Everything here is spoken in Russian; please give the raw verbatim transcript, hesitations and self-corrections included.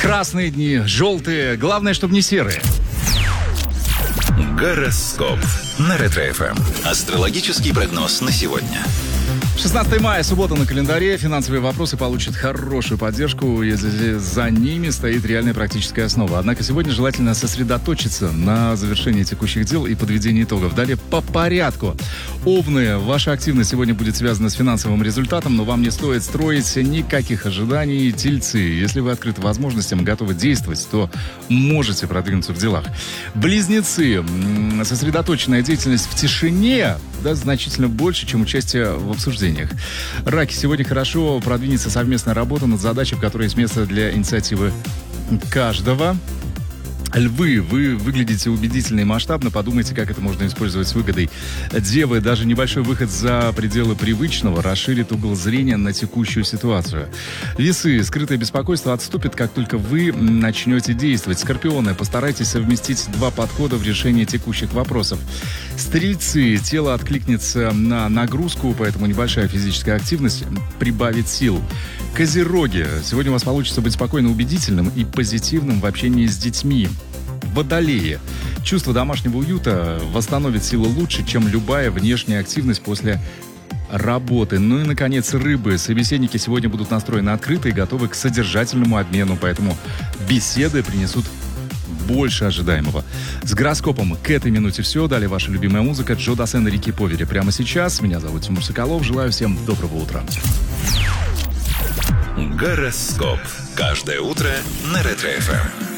Красные дни, желтые, главное, чтобы не серые. Гороскоп на Ретро-эф эм. Астрологический прогноз на сегодня. шестнадцатое мая, суббота на календаре. Финансовые вопросы получат хорошую поддержку, если за ними стоит реальная практическая основа. Однако сегодня желательно сосредоточиться на завершении текущих дел и подведении итогов. Далее по порядку. Овны, ваша активность сегодня будет связана с финансовым результатом, но вам не стоит строить никаких ожиданий. Тельцы, если вы открыты возможностям, готовы действовать, то можете продвинуться в делах. Близнецы, сосредоточенная деятельность в тишине даст значительно больше, чем участие в обсуждениях. Раки, сегодня хорошо продвинется совместная работа над задачей, в которой есть место для инициативы каждого. Львы, вы выглядите убедительно и масштабно, подумайте, как это можно использовать с выгодой. Девы, даже небольшой выход за пределы привычного расширит угол зрения на текущую ситуацию. Весы, скрытое беспокойство отступит, как только вы начнете действовать. Скорпионы, постарайтесь совместить два подхода в решении текущих вопросов. Стрельцы, тело откликнется на нагрузку, поэтому небольшая физическая активность прибавит сил. Козероги, сегодня у вас получится быть спокойно убедительным и позитивным в общении с детьми. Водолеи, чувство домашнего уюта восстановит силы лучше, чем любая внешняя активность после работы. Ну и, наконец, рыбы. Собеседники сегодня будут настроены открыто и готовы к содержательному обмену, поэтому беседы принесут больше ожидаемого. С гороскопом к этой минуте все. Далее ваша любимая музыка Джо Дассен и Рики Повери. Прямо сейчас. Меня зовут Тимур Соколов. Желаю всем доброго утра. Гороскоп. Каждое утро на Ретро-эф эм.